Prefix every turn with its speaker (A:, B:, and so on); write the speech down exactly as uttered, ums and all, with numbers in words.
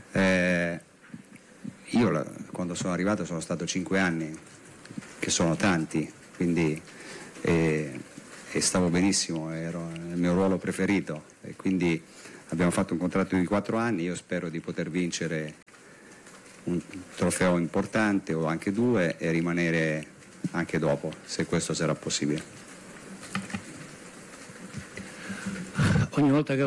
A: Eh, io la, quando sono arrivato sono stato cinque anni, che sono tanti, quindi eh, e stavo benissimo, ero nel mio ruolo preferito e quindi abbiamo fatto un contratto di quattro anni. Io spero di poter vincere un trofeo importante o anche due e rimanere anche dopo, se questo sarà possibile.
B: Ogni volta che